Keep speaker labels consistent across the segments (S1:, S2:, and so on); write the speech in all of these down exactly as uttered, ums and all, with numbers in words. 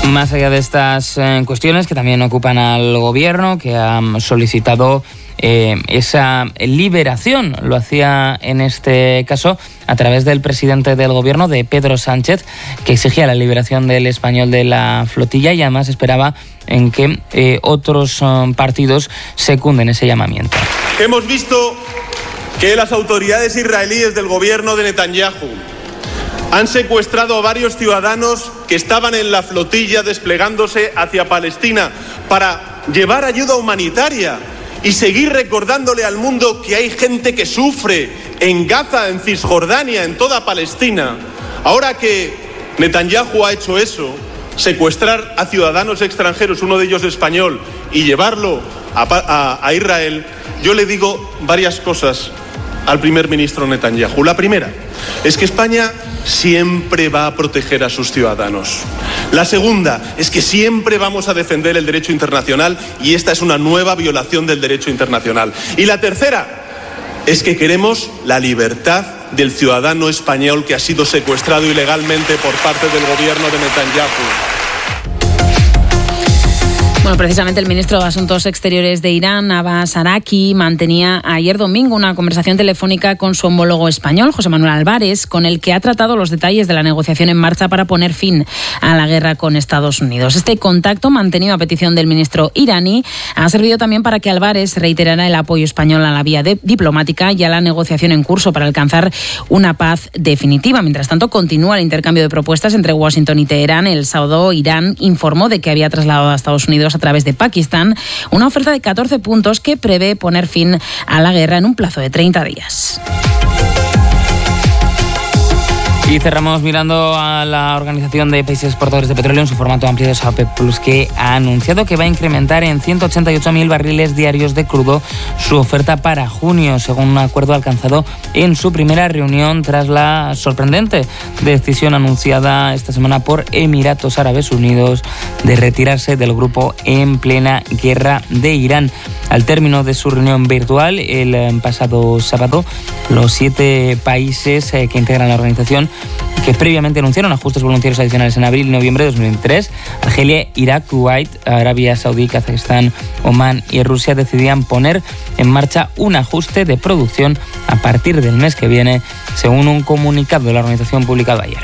S1: Más allá de estas eh, cuestiones que también ocupan al gobierno, que ha solicitado eh, esa liberación, lo hacía en este caso a través del presidente del gobierno, de Pedro Sánchez, que exigía la liberación del Español de la flotilla y además esperaba en que eh, otros um, partidos secunden ese llamamiento.
S2: Hemos visto que las autoridades israelíes del gobierno de Netanyahu han secuestrado a varios ciudadanos que estaban en la flotilla desplegándose hacia Palestina para llevar ayuda humanitaria y seguir recordándole al mundo que hay gente que sufre en Gaza, en Cisjordania, en toda Palestina. Ahora que Netanyahu ha hecho eso, secuestrar a ciudadanos extranjeros, uno de ellos español, y llevarlo a, a, a Israel, yo le digo varias cosas al primer ministro Netanyahu. La primera es que España siempre va a proteger a sus ciudadanos. La segunda es que siempre vamos a defender el derecho internacional y esta es una nueva violación del derecho internacional. Y la tercera es que queremos la libertad del ciudadano español que ha sido secuestrado ilegalmente por parte del gobierno de Netanyahu.
S3: Bueno, precisamente el ministro de Asuntos Exteriores de Irán, Abbas Araqui, mantenía ayer domingo una conversación telefónica con su homólogo español, José Manuel Álvarez, con el que ha tratado los detalles de la negociación en marcha para poner fin a la guerra con Estados Unidos. Este contacto, mantenido a petición del ministro iraní, ha servido también para que Álvarez reiterara el apoyo español a la vía de- diplomática y a la negociación en curso para alcanzar una paz definitiva. Mientras tanto, continúa el intercambio de propuestas entre Washington y Teherán. El sábado, Irán informó de que había trasladado a Estados Unidos a través de Pakistán una oferta de catorce puntos que prevé poner fin a la guerra en un plazo de treinta días.
S1: Y cerramos mirando a la Organización de Países Exportadores de Petróleo en su formato ampliado de OPEP Plus, que ha anunciado que va a incrementar en ciento ochenta y ocho mil barriles diarios de crudo su oferta para junio, según un acuerdo alcanzado en su primera reunión tras la sorprendente decisión anunciada esta semana por Emiratos Árabes Unidos de retirarse del grupo en plena guerra de Irán. Al término de su reunión virtual el pasado sábado, los siete países que integran la organización, que previamente anunciaron ajustes voluntarios adicionales en abril y noviembre de dos mil veintitrés, Argelia, Irak, Kuwait, Arabia Saudí, Kazajistán, Omán y Rusia decidían poner en marcha un ajuste de producción a partir del mes que viene, según un comunicado de la organización publicado ayer.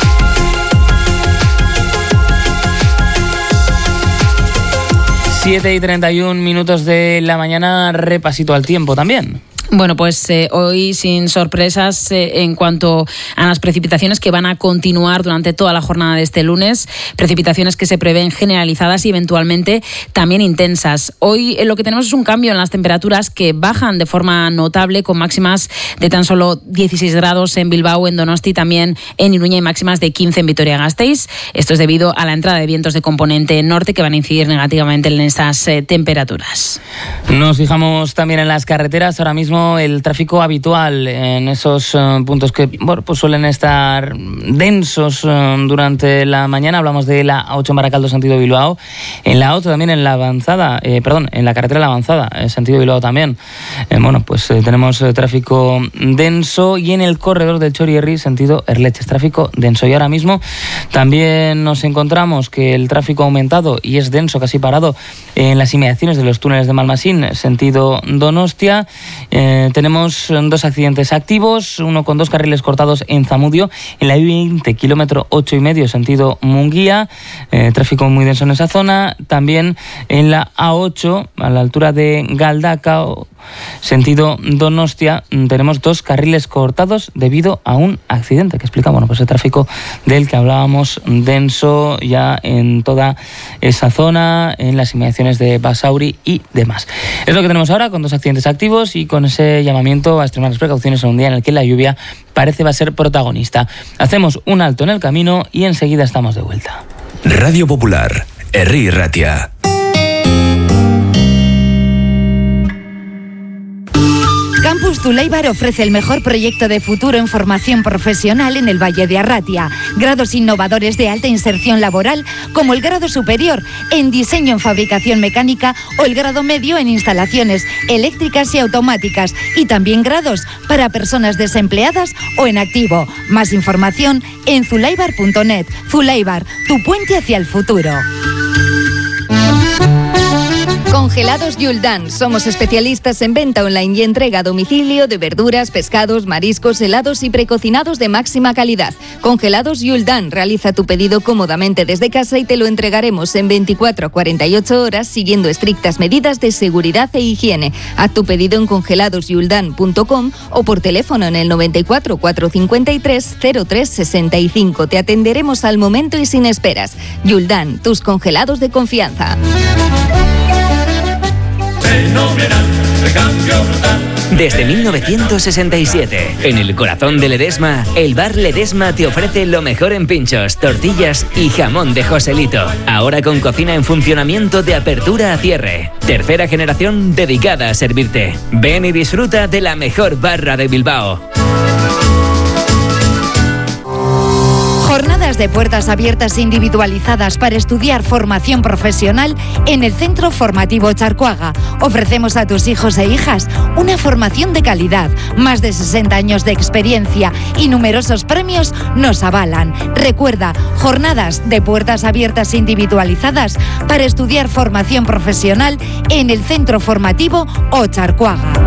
S1: siete y treinta y un minutos de la mañana, repasito al tiempo también.
S3: Bueno, pues eh, hoy sin sorpresas eh, en cuanto a las precipitaciones que van a continuar durante toda la jornada de este lunes. Precipitaciones que se prevén generalizadas y eventualmente también intensas. Hoy eh, lo que tenemos es un cambio en las temperaturas que bajan de forma notable, con máximas de tan solo dieciséis grados en Bilbao, en Donosti, también en Iruña, y máximas de quince en Vitoria-Gasteiz. Esto es debido a la entrada de vientos de componente norte que van a incidir negativamente en esas eh, temperaturas.
S1: Nos fijamos también en las carreteras. Ahora mismo el tráfico habitual en esos uh, puntos que bueno, pues suelen estar densos uh, durante la mañana. Hablamos de la A ocho en Baracaldo, sentido Bilbao. En la A ocho también, en la avanzada, eh, perdón, en la carretera La Avanzada, en sentido Bilbao también. Eh, bueno, pues eh, tenemos eh, tráfico denso, y en el corredor del Txorierri, sentido Erleches, tráfico denso. Y ahora mismo también nos encontramos que el tráfico ha aumentado y es denso, casi parado, en las inmediaciones de los túneles de Malmasín, sentido Donostia. Eh, tenemos dos accidentes activos, uno con dos carriles cortados en Zamudio, en la I veinte, kilómetro ocho y medio, sentido Munguía, eh, tráfico muy denso en esa zona. También en la A ocho, a la altura de Galdacao, sentido Donostia, tenemos dos carriles cortados debido a un accidente que explica, bueno, pues el tráfico del que hablábamos, denso ya en toda esa zona, en las inmediaciones de Basauri y demás. Es lo que tenemos ahora, con dos accidentes activos y con ese llamamiento a extremar las precauciones en un día en el que la lluvia parece va a ser protagonista. Hacemos un alto en el camino y enseguida estamos de vuelta.
S4: Radio Popular, Herri Ratia.
S5: Campus Zuleybar ofrece el mejor proyecto de futuro en formación profesional en el Valle de Arratia. Grados innovadores de alta inserción laboral, como el grado superior en diseño en fabricación mecánica o el grado medio en instalaciones eléctricas y automáticas. Y también grados para personas desempleadas o en activo. Más información en zuleybar punto net. Zuleybar, tu puente hacia el futuro. Congelados Yuldan. Somos especialistas en venta online y entrega a domicilio de verduras, pescados, mariscos, helados y precocinados de máxima calidad. Congelados Yuldan. Realiza tu pedido cómodamente desde casa y te lo entregaremos en veinticuatro a cuarenta y ocho horas siguiendo estrictas medidas de seguridad e higiene. Haz tu pedido en congelados yuldan punto com o por teléfono en el noventa y cuatro, cuatrocientos cincuenta y tres, cero tres sesenta y cinco. Te atenderemos al momento y sin esperas. Yuldan, tus congelados de confianza.
S4: Desde mil novecientos sesenta y siete, en el corazón de Ledesma, el bar Ledesma te ofrece lo mejor en pinchos, tortillas y jamón de Joselito. Ahora con cocina en funcionamiento de apertura a cierre. Tercera generación dedicada a servirte. Ven y disfruta de la mejor barra de Bilbao.
S5: Jornadas de puertas abiertas individualizadas para estudiar formación profesional en el Centro Formativo Charcoaga. Ofrecemos a tus hijos e hijas una formación de calidad. Más de sesenta años de experiencia y numerosos premios nos avalan. Recuerda, jornadas de puertas abiertas individualizadas para estudiar formación profesional en el Centro Formativo Ocharcoaga.